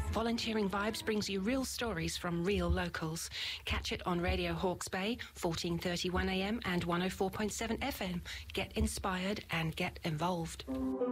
Volunteering Vibes brings you real stories from real locals. Catch it on Radio Hawke's Bay, 14:31 AM and 104.7 FM. Get inspired and get involved.